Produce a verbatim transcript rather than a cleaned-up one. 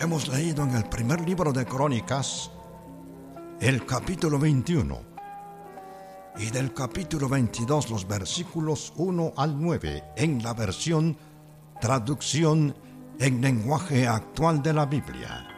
Hemos leído en el primer libro de Crónicas el capítulo veintiuno y del capítulo veintidós los versículos uno al nueve en la versión Traducción en lenguaje actual de la Biblia.